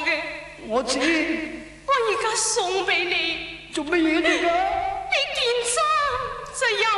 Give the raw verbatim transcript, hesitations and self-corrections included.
嘅。 我知。 我而家送俾你。 做乜嘢嚟㗎？ 呢件衫就由